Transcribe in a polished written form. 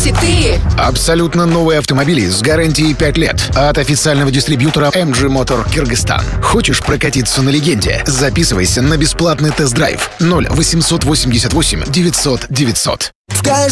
4. Абсолютно новые автомобили с гарантией 5 лет от официального дистрибьютора MG Motor Кыргызстан. Хочешь прокатиться на легенде? Записывайся на бесплатный тест-драйв 0888 900 900.